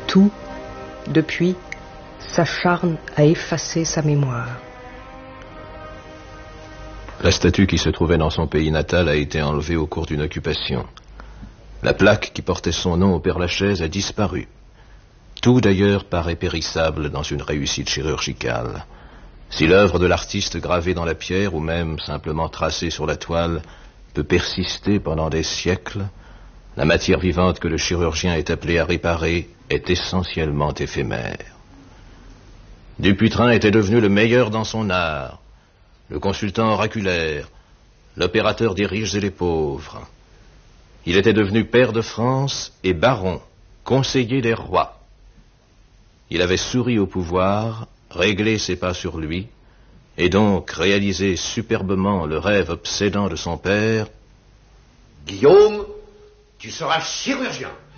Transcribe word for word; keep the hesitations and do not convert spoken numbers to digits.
Tout, depuis, s'acharne à effacer sa mémoire. La statue qui se trouvait dans son pays natal a été enlevée au cours d'une occupation. La plaque qui portait son nom au Père-Lachaise a disparu. Tout d'ailleurs paraît périssable dans une réussite chirurgicale. Si l'œuvre de l'artiste gravée dans la pierre ou même simplement tracée sur la toile peut persister pendant des siècles, la matière vivante que le chirurgien est appelé à réparer est essentiellement éphémère. Dupuytren était devenu le meilleur dans son art, le consultant oraculaire, l'opérateur des riches et des pauvres. Il était devenu pair de France et baron, conseiller des rois. Il avait souri au pouvoir, réglé ses pas sur lui, et donc réalisé superbement le rêve obsédant de son père. Guillaume, tu seras chirurgien.